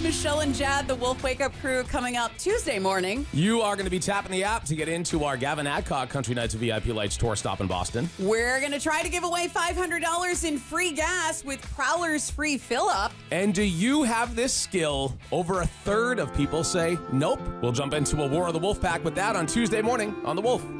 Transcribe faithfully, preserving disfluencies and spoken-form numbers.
Michelle and Jad, the Wolf Wake Up Crew, coming up Tuesday morning. You are going to be tapping the app to get into our Gavin Adcock Country Nights V I P Lights tour stop in Boston. We're going to try to give away five hundred dollars in free gas with Prowler's free fill-up. And do you have this skill? Over a third of people say nope. We'll jump into a War of the Wolf Pack with that on Tuesday morning on The Wolf.